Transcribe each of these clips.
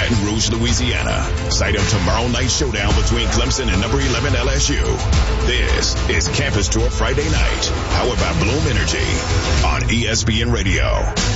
Baton Rouge, Louisiana. Site of tomorrow night's showdown between Clemson and number 11 LSU. This is Campus Tour Friday night, powered by Bloom Energy on ESPN Radio.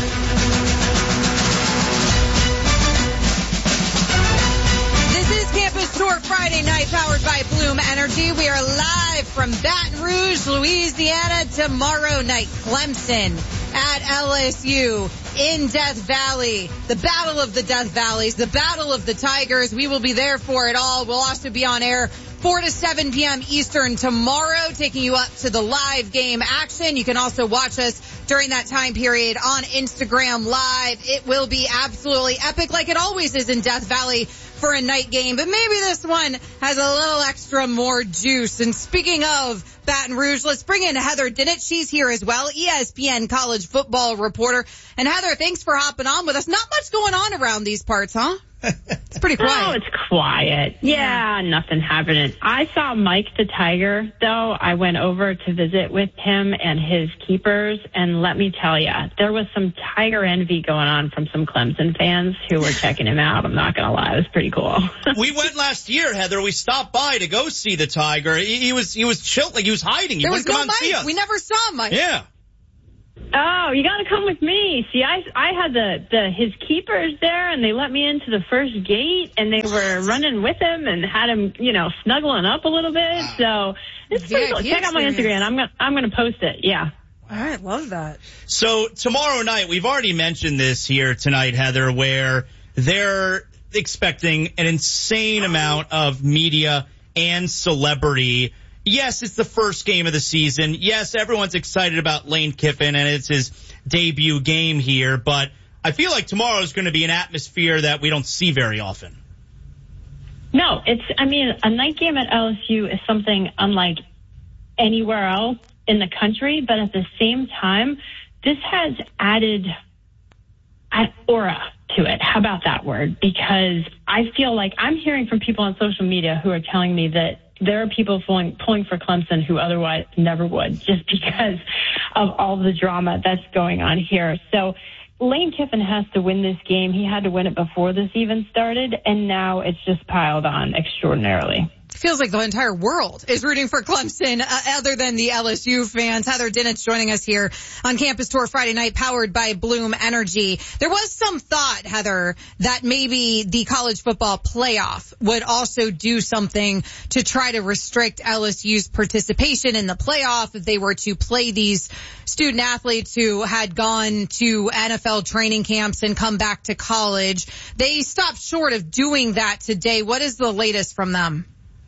This is Campus Tour Friday night, powered by Bloom Energy. We are live from Baton Rouge, Louisiana. Tomorrow night, Clemson at LSU in Death Valley. The battle of the Death Valleys, the battle of the Tigers. We will be there for it all. We'll also be on air 4 to 7 p.m. Eastern tomorrow, taking you up to the live game action. You can also watch us during that time period on Instagram Live. It will be absolutely epic, like it always is in Death Valley for a night game, but maybe this one has a little extra more juice. And speaking of Baton Rouge, let's bring in Heather Dinich. She's here as well, ESPN college football reporter. And Heather, thanks for hopping on with us. Not much going on around these parts, huh? It's pretty quiet. Oh, it's quiet. Yeah, nothing happening. I saw Mike the Tiger, though. I went over to visit with him and his keepers, and let me tell you, there was some Tiger envy going on from some Clemson fans who were checking him out. I'm not going to lie. It was pretty cool. We went last year, Heather. We stopped by to go see the Tiger. He was chilled, like he was hiding. There was no Mike. We never saw Mike. Yeah. Oh, you got to come with me. See, I had his keepers there, and they let me into the first gate, and they were running with him and had him, snuggling up a little bit. So it's pretty cool. Check out my Instagram. I'm gonna post it. Yeah. All right, love that. So tomorrow night, we've already mentioned this here tonight, Heather, where they're expecting an insane amount of media and celebrity. Yes, it's the first game of the season. Yes, everyone's excited about Lane Kiffin, and it's his debut game here. But I feel like tomorrow is going to be an atmosphere that we don't see very often. No, a night game at LSU is something unlike anywhere else in the country. But at the same time, this has added an aura to it. How about that word? Because I feel like I'm hearing from people on social media who are telling me that there are people pulling for Clemson who otherwise never would, just because of all the drama that's going on here. So Lane Kiffin has to win this game. He had to win it before this even started, and now it's just piled on extraordinarily. Feels like the entire world is rooting for Clemson, other than the LSU fans. Heather Dinich joining us here on Campus Tour Friday night, powered by Bloom Energy. There was some thought, Heather, that maybe the college football playoff would also do something to try to restrict LSU's participation in the playoff if they were to play these student athletes who had gone to NFL training camps and come back to college. They stopped short of doing that today. What is the latest from them?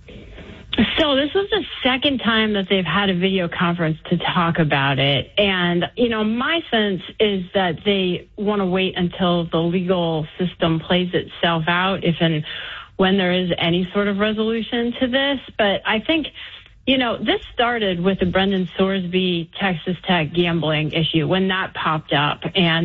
So this was the second time that they've had a video conference to talk about it. And, my sense is that they want to wait until the legal system plays itself out, if and when there is any sort of resolution to this. But I think, this started with the Brendan Sorsby Texas Tech gambling issue when that popped up. And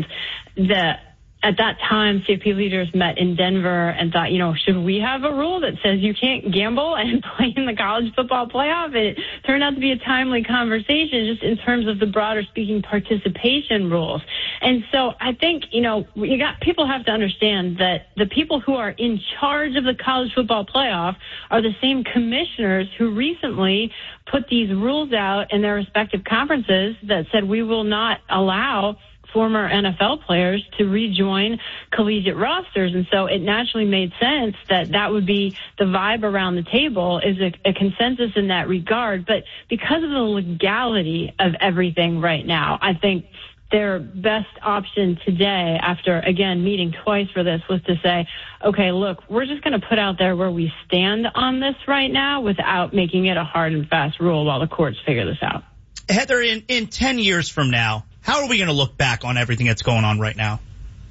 at that time, CFP leaders met in Denver and thought, should we have a rule that says you can't gamble and play in the college football playoff? It turned out to be a timely conversation just in terms of the broader speaking participation rules. And so I think, people have to understand that the people who are in charge of the college football playoff are the same commissioners who recently put these rules out in their respective conferences that said we will not allow former NFL players to rejoin collegiate rosters. And so it naturally made sense that would be the vibe around the table, is a consensus in that regard. But because of the legality of everything right now, I think their best option today, after, again, meeting twice for this, was to say, okay, look, we're just going to put out there where we stand on this right now without making it a hard and fast rule while the courts figure this out. Heather, in 10 years from now, how are we going to look back on everything that's going on right now?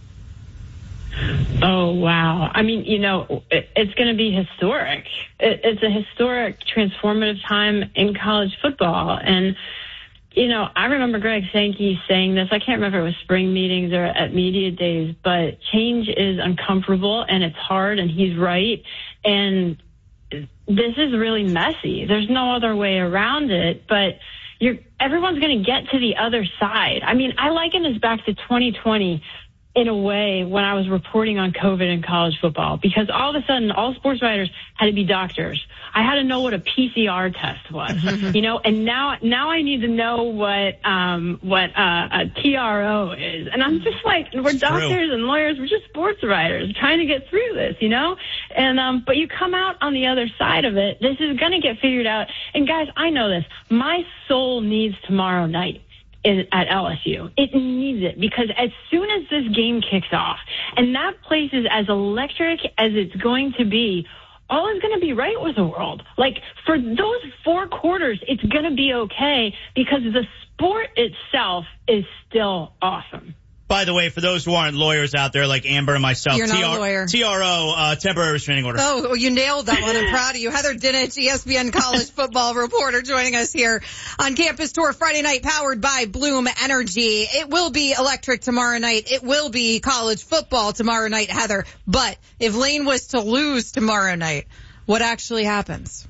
Oh, wow. It's going to be historic. It's a historic, transformative time in college football. And, I remember Greg Sankey saying this. I can't remember if it was spring meetings or at media days, but change is uncomfortable and it's hard, and he's right. And this is really messy. There's no other way around it, but everyone's going to get to the other side. I liken this back to 2020 in a way when I was reporting on COVID in college football, because all of a sudden all sports writers had to be doctors. I had to know what a PCR test was, and now I need to know what a TRO is. And I'm just like, we're doctors and lawyers, we're just sports writers trying to get through this, and, but you come out on the other side of it. This is going to get figured out. And guys, I know this. My soul needs tomorrow night at LSU. It needs it, because as soon as this game kicks off and that place is as electric as it's going to be, all is going to be right with the world. Like, for those 4 quarters, it's going to be okay, because the sport itself is still awesome. By the way, for those who aren't lawyers out there like Amber and myself, You're not a lawyer. TRO, temporary restraining order. Oh, well, you nailed that one. I'm proud of you. Heather Dinich, ESPN college football reporter, joining us here on Campus Tour Friday night, powered by Bloom Energy. It will be electric tomorrow night. It will be college football tomorrow night, Heather. But if Lane was to lose tomorrow night, what actually happens?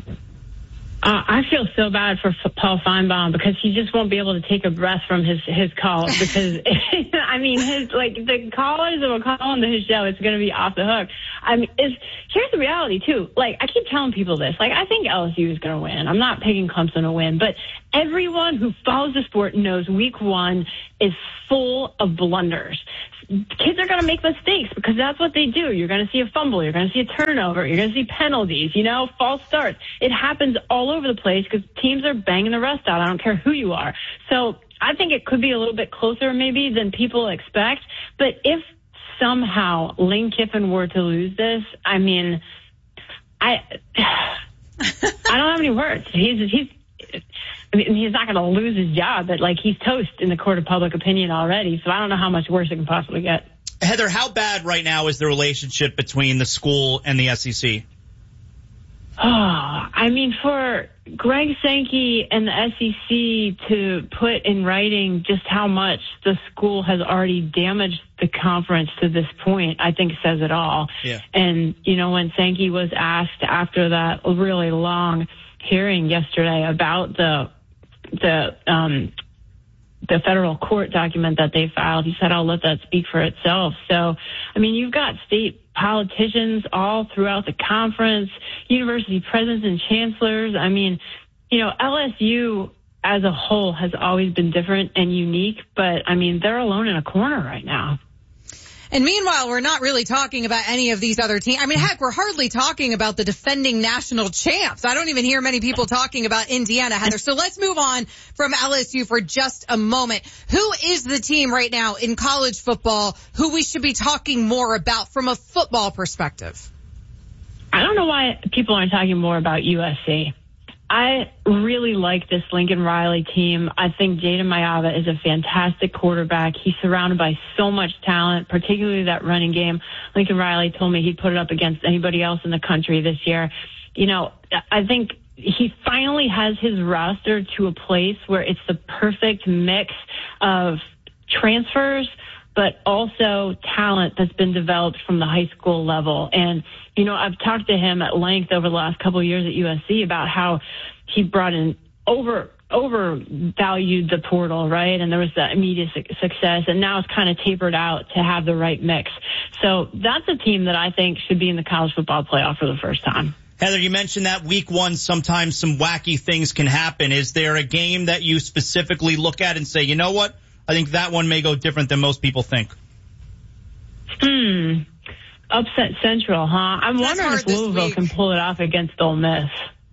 I feel so bad for Paul Feinbaum, because he just won't be able to take a breath from his calls, because I mean, the callers that will call into his show, it's going to be off the hook. I mean, here's the reality too. Like, I keep telling people this. Like, I think LSU is going to win. I'm not picking Clemson to win, but everyone who follows the sport knows week 1 is full of blunders. Kids are going to make mistakes, because that's what they do. You're going to see a fumble. You're going to see a turnover. You're going to see penalties, false starts. It happens all over the place, because teams are banging the rest out. I don't care who you are. So I think it could be a little bit closer maybe than people expect. But if somehow Lane Kiffin were to lose this, I mean, I don't have any words. He's not going to lose his job, but he's toast in the court of public opinion already. So I don't know how much worse it can possibly get. Heather, how bad right now is the relationship between the school and the SEC? Oh, I mean, for Greg Sankey and the SEC to put in writing just how much the school has already damaged the conference to this point, I think says it all. Yeah. And, when Sankey was asked after that really long hearing yesterday about the federal court document that they filed, he said, I'll let that speak for itself. So, I mean, you've got state politicians all throughout the conference, university presidents and chancellors. I mean, LSU as a whole has always been different and unique, but I mean, they're alone in a corner right now. And meanwhile, we're not really talking about any of these other teams. I mean, heck, we're hardly talking about the defending national champs. I don't even hear many people talking about Indiana, Heather. So let's move on from LSU for just a moment. Who is the team right now in college football who we should be talking more about from a football perspective? I don't know why people aren't talking more about USC. I really like this Lincoln Riley team. I think Jayden Mayava is a fantastic quarterback. He's surrounded by so much talent, particularly that running game. Lincoln Riley told me he'd put it up against anybody else in the country this year. I think he finally has his roster to a place where it's the perfect mix of transfers, but also talent that's been developed from the high school level. And, I've talked to him at length over the last couple of years at USC about how he brought in overvalued the portal, right? And there was that immediate success, and now it's kind of tapered out to have the right mix. So that's a team that I think should be in the college football playoff for the first time. Heather, you mentioned that week 1, sometimes some wacky things can happen. Is there a game that you specifically look at and say, you know what? I think that one may go different than most people think. Upset Central, huh? I'm wondering if Louisville can pull it off against Ole Miss.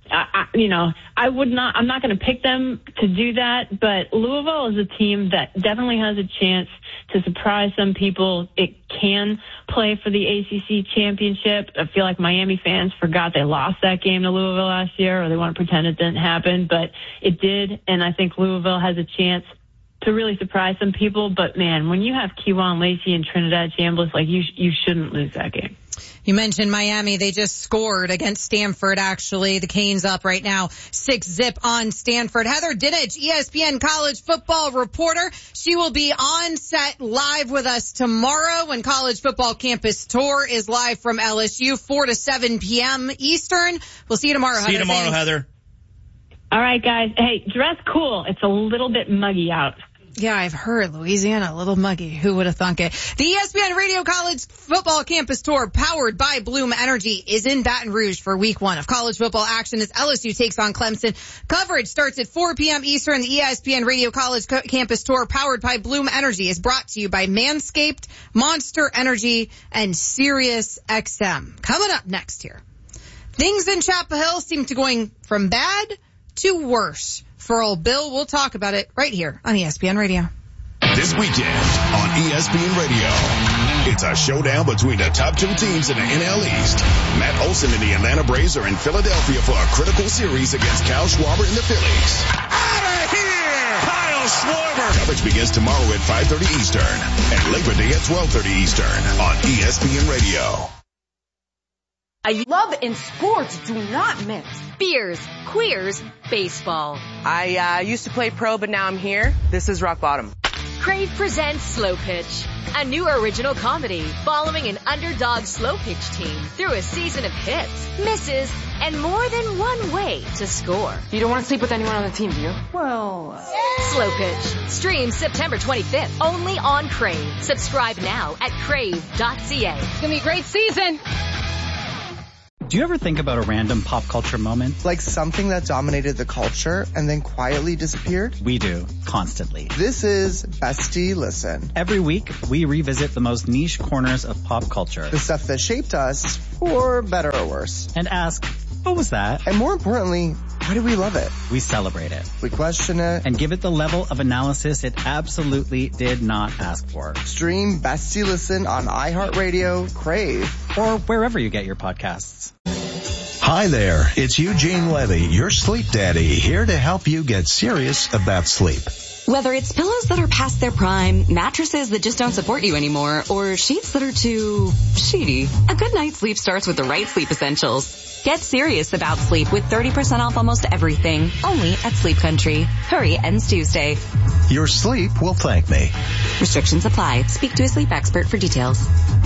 I'm not going to pick them to do that, but Louisville is a team that definitely has a chance to surprise some people. It can play for the ACC championship. I feel like Miami fans forgot they lost that game to Louisville last year, or they want to pretend it didn't happen, but it did, and I think Louisville has a chance to really surprise some people. But man, when you have Kejuan Lacey and Trinidad Chambliss, you shouldn't lose that game. You mentioned Miami. They just scored against Stanford, actually. The Canes up right now, 6-0 on Stanford. Heather Dinich, ESPN college football reporter. She will be on set live with us tomorrow when College Football Campus Tour is live from LSU, 4 to 7 p.m. Eastern. We'll see you tomorrow, Heather. See you tomorrow, Heather. All right, guys. Hey, dress cool. It's a little bit muggy out. Yeah, I've heard Louisiana, a little muggy. Who would have thunk it? The ESPN Radio College Football Campus Tour, powered by Bloom Energy, is in Baton Rouge for week 1 of college football action as LSU takes on Clemson. Coverage starts at 4 p.m. Eastern. The ESPN Radio College Campus Tour, powered by Bloom Energy, is brought to you by Manscaped, Monster Energy, and Sirius XM. Coming up next here. Things in Chapel Hill seem to going from bad to worse for old Bill. We'll talk about it right here on ESPN Radio. This weekend on ESPN Radio, it's a showdown between the top 2 teams in the NL East. Matt Olson and the Atlanta Braves are in Philadelphia for a critical series against Kyle Schwarber and the Phillies. Out of here, Kyle Schwarber. Coverage begins tomorrow at 5:30 Eastern and Labor Day at 12:30 Eastern on ESPN Radio. Love in sports do not mix. Beers, queers, baseball. I used to play pro, but now I'm here. This is rock bottom. Crave presents Slow Pitch, a new original comedy following an underdog slow pitch team through a season of hits, misses, and more than one way to score. You don't want to sleep with anyone on the team, do you? Well, Slow Pitch. Stream September 25th only on Crave. Subscribe now at crave.ca. It's going to be a great season. Do you ever think about a random pop culture moment? Like something that dominated the culture and then quietly disappeared? We do, constantly. This is Bestie Listen. Every week, we revisit the most niche corners of pop culture. The stuff that shaped us, for better or worse. And ask, what was that? And more importantly, why do we love it? We celebrate it. We question it. And give it the level of analysis it absolutely did not ask for. Stream Bestie Listen on iHeartRadio, Crave, or wherever you get your podcasts. Hi there, it's Eugene Levy, your sleep daddy, here to help you get serious about sleep. Whether it's pillows that are past their prime, mattresses that just don't support you anymore, or sheets that are too sheety, a good night's sleep starts with the right sleep essentials. Get serious about sleep with 30% off almost everything, only at Sleep Country. Hurry, ends Tuesday. Your sleep will thank me. Restrictions apply. Speak to a sleep expert for details.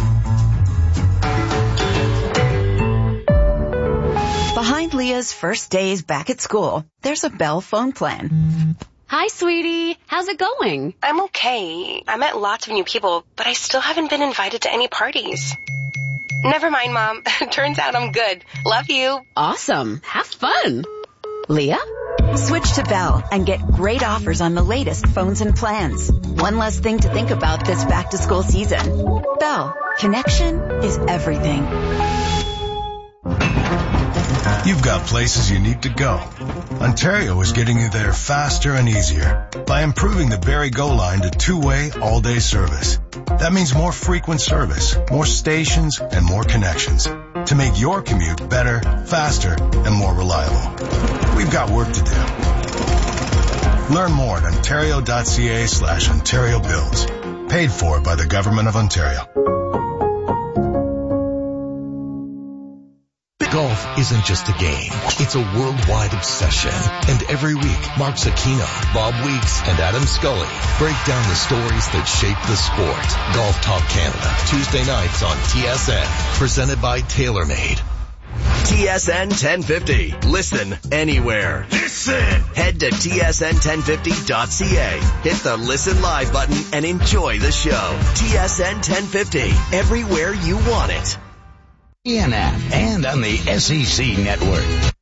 Behind Leah's first days back at school, there's a Bell phone plan. Hi, sweetie. How's it going? I'm okay. I met lots of new people, but I still haven't been invited to any parties. Never mind, Mom. Turns out I'm good. Love you. Awesome. Have fun. Leah? Switch to Bell and get great offers on the latest phones and plans. One less thing to think about this back-to-school season. Bell. Connection is everything. You've got places you need to go. Ontario is getting you there faster and easier by improving the Barrie Go line to two-way all-day service. That means more frequent service, more stations, and more connections to make your commute better, faster, and more reliable. We've got work to do. Learn more at ontario.ca/Ontario Builds. Paid for by the Government of Ontario. Golf isn't just a game. It's a worldwide obsession. And every week, Mark Zecchino, Bob Weeks, and Adam Scully break down the stories that shape the sport. Golf Talk Canada, Tuesday nights on TSN. Presented by TaylorMade. TSN 1050. Listen anywhere. Listen! Head to tsn1050.ca. Hit the Listen Live button and enjoy the show. TSN 1050. Everywhere you want it. ENF and on the SEC Network.